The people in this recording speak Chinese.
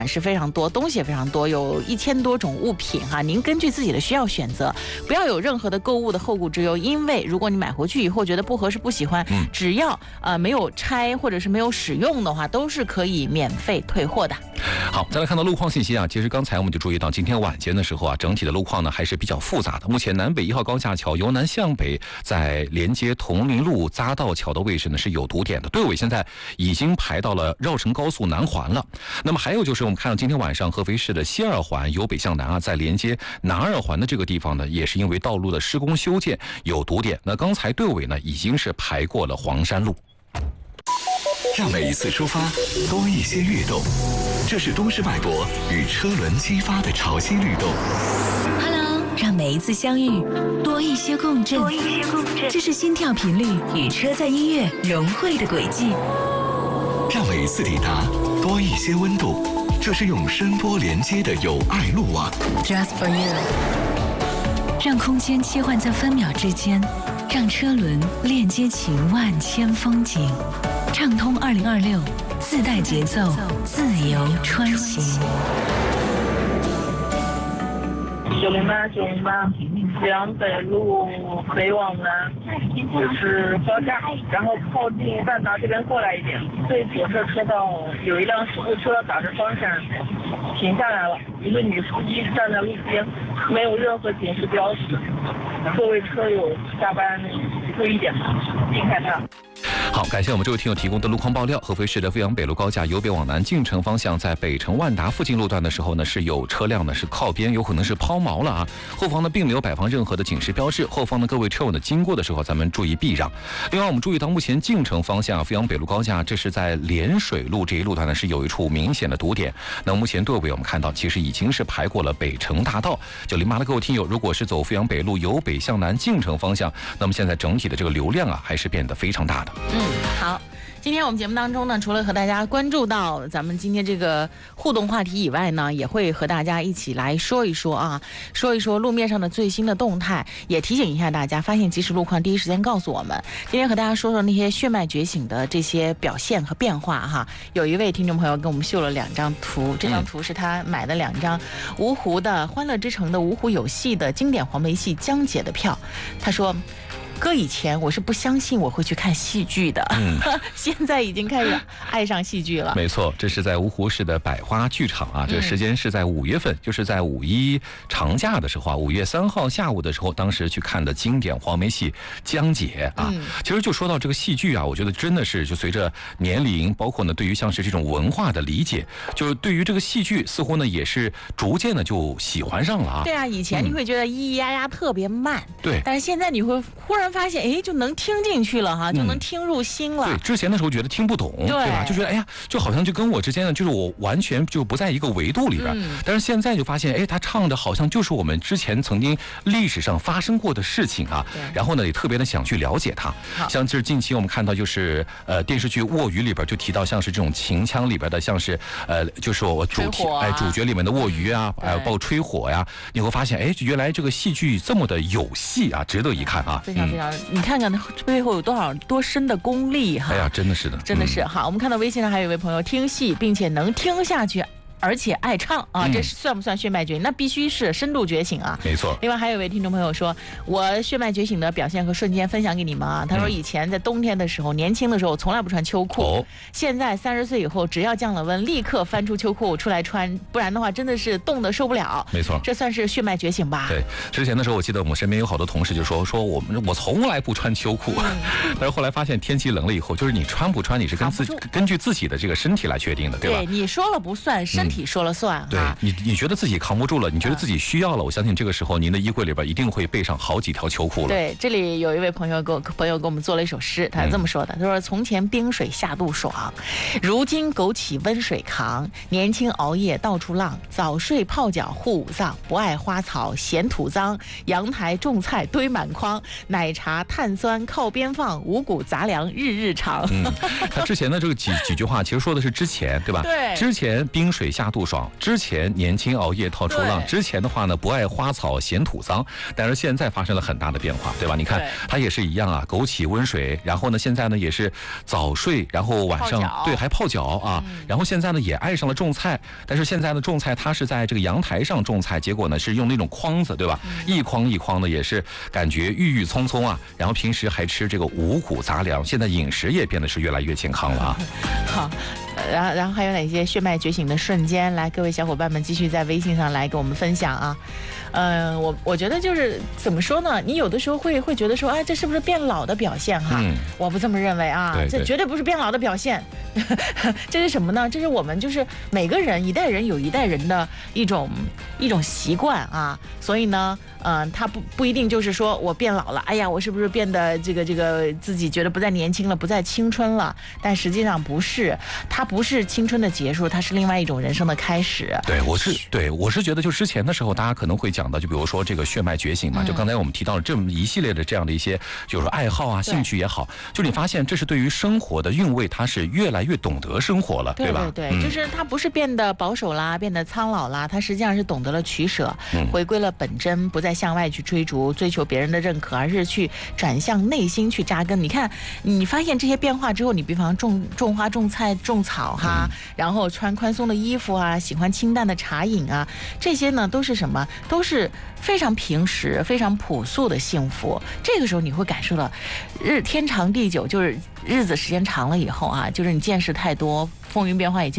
是非常多，东西也非常多，有1000多种物品哈，您根据自己的需要选择，不要有任何的购物的后顾之忧，因为如果你买回去以后觉得不合适不喜欢，只要没有拆或者是没有使用的话，都是可以免费退货的。 好，再来看到路况信息啊，其实刚才我们就注意到，今天晚间的时候啊，整体的路况呢还是比较复杂的。目前南北1号高架桥由南向北在连接铜陵路匝道桥的位置呢是有堵点的，队尾现在已经排到了绕城高速南环了。那么还有就是我们看到今天晚上合肥市的西二环由北向南啊，在连接南二环的这个地方呢，也是因为道路的施工修建有堵点。那刚才队尾呢已经是排过了黄山路。 让每一次出发多一些跃动，这是都市脉搏与车轮激发的潮汐律动。 Hello， 让每一次相遇多一些共振，这是心跳频率与车载音乐融汇的轨迹。 让每一次抵达多一些温度，这是用声波连接的友爱路网。 Just for you， 让空间切换在分秒之间，让车轮链接起万千风景。畅通2026，自带节奏，自由穿行。 908，阜阳北路北往南，就是高架，然后靠近万达这边过来一点，最左侧车道有一辆事故车打着双闪停下来了，一个女司机站在路边，没有任何警示标识，各位车友下班注意点，避开它。 好，感谢我们这位听友提供的路况爆料。合肥市的阜阳北路高架由北往南进城方向，在北城万达附近路段的时候呢，是有车辆呢是靠边，有可能是抛锚了啊。后方呢并没有摆放任何的警示标志，后方的各位车友呢经过的时候，咱们注意避让。另外，我们注意到目前进城方向阜阳北路高架，这是在涟水路这一路段呢是有一处明显的堵点。那目前队尾我们看到，其实已经是排过了北城大道。908的各位听友，如果是走阜阳北路由北向南进城方向，那么现在整体的这个流量啊还是变得非常大的。 好，今天我们节目当中呢，除了和大家关注到咱们今天这个互动话题以外呢，也会和大家一起来说一说路面上的最新的动态，也提醒一下大家，发现即时路况第一时间告诉我们。今天和大家说说那些血脉觉醒的这些表现和变化哈。有一位听众朋友给我们秀了2张图，这张图是他买的2张芜湖的欢乐之城的芜湖有戏的经典黄梅戏江姐的票，他说。搁以前我是不相信我会去看戏剧的，现在已经开始爱上戏剧了。 没错，这是在芜湖市的百花剧场啊，这个时间是在5月份，就是在5·1长假的时候啊，5月3号下午的时候，当时去看的经典黄梅戏《江姐》啊。其实就说到这个戏剧啊，我觉得真的是就随着年龄，包括呢对于像是这种文化的理解，就是对于这个戏剧似乎呢也是逐渐的就喜欢上了啊。 对啊，以前你会觉得咿咿呀呀特别慢， 对， 但是现在你会忽然发现，哎，就能听进去了哈，就能听入心了。 对，之前的时候觉得听不懂，对吧？就觉得哎呀，就好像就跟我之间呢，就是我完全就不在一个维度里边。但是现在就发现，哎，他唱的好像就是我们之前曾经历史上发生过的事情啊。然后呢，也特别的想去了解它。像就是近期我们看到就是电视剧《卧鱼》里边就提到，像是这种秦腔里边的，像是就是我主角里面的卧鱼啊，包括吹火呀，你会发现，哎，原来这个戏剧这么的有戏啊，值得一看啊。 非常非常，你看看背后有多深的功力哈！ 哎呀，真的是的， 真的是好。我们看到微信上还有一位朋友听戏，并且能听下去。而且爱唱啊，这算不算血脉觉醒？那必须是深度觉醒啊！ 没错。 另外还有一位听众朋友说，我血脉觉醒的表现和瞬间分享给你们啊。他说以前在冬天的时候，年轻的时候从来不穿秋裤，现在30岁以后，只要降了温，立刻翻出秋裤出来穿，不然的话真的是冻得受不了。 没错， 这算是血脉觉醒吧？ 对，之前的时候我记得我们身边有好多同事就说我从来不穿秋裤，但是后来发现天气冷了以后，就是你穿不穿你是根据自己的这个身体来决定的，对吧？ 对，你说了不算，身体说了算。 对，你觉得自己扛不住了，你觉得自己需要了，我相信这个时候您的衣柜里边一定会备上好几条秋裤了。 对，这里有一位朋友给我们做了一首诗，他是这么说的，他说从前冰水下肚爽，如今枸杞温水扛，年轻熬夜到处浪，早睡泡脚护五脏，不爱花草嫌土脏，阳台种菜堆满筐，奶茶碳酸靠边放，五谷杂粮日日尝。 他之前的这个几句话其实说的是之前，对吧？ 对， 之前冰水下夏杜爽。之前年轻熬夜套出浪，之前的话呢不爱花草嫌土脏，但是现在发生了很大的变化，对吧？你看他也是一样啊，枸杞温水，然后呢现在呢也是早睡，然后晚上对还泡脚啊，然后现在呢也爱上了种菜，但是现在呢种菜他是在这个阳台上种菜，结果呢是用那种筐子，对吧？一筐一筐的，也是感觉郁郁葱葱啊。然后平时还吃这个五谷杂粮，现在饮食也变得是越来越健康了啊。 好，然后还有哪些血脉觉醒的瞬间？来，各位小伙伴们继续在微信上来给我们分享啊。我觉得就是怎么说呢？你有的时候会觉得说，哎，这是不是变老的表现哈？我不这么认为啊，这绝对不是变老的表现。这是什么呢？这是我们就是每个人一代人有一代人的一种习惯啊。所以呢，他不一定就是说我变老了，哎呀，我是不是变得这个自己觉得不再年轻了，不再青春了？但实际上不是，它不是青春的结束，它是另外一种人生的开始。 我是觉得，就之前的时候，大家可能会讲到，就比如说这个血脉觉醒嘛，就刚才我们提到了这么一系列的这样的一些，就是说爱好啊、兴趣也好，就你发现这是对于生活的韵味，它是越来越懂得生活了，对吧？ 对，就是它不是变得保守啦，变得苍老啦，它实际上是懂得了取舍，回归了本真，不再向外去追求别人的认可，而是去转向内心去扎根。你看，你发现这些变化之后，你比方种花、种菜、种草哈，然后穿宽松的衣服啊，喜欢清淡的茶饮啊，这些呢都是什么？都是非常平实、非常朴素的幸福。这个时候你会感受到，天长地久，就是日子时间长了以后啊，就是你见识太多，风云变化已经。